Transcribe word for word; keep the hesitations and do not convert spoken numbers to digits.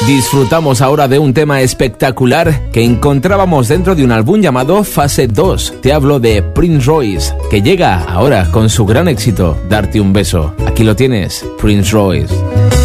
Disfrutamos ahora de un tema espectacular que encontrábamos dentro de un álbum llamado Fase dos. Te hablo de Prince Royce, que llega ahora con su gran éxito, Darte un beso. Aquí lo tienes, Prince Royce.